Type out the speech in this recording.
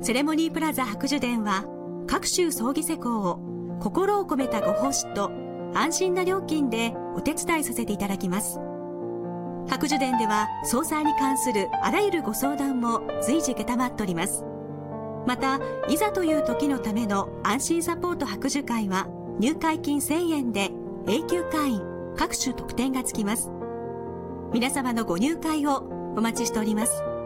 セレモニープラザ白樹殿は、各種葬儀施工を心を込めたご奉仕と安心な料金でお手伝いさせていただきます。白樹殿では葬祭に関するあらゆるご相談も随時承っております。また、いざという時のための安心サポート白樹会は入会金1000円で永久会員、各種特典がつきます。皆様のご入会をお待ちしております。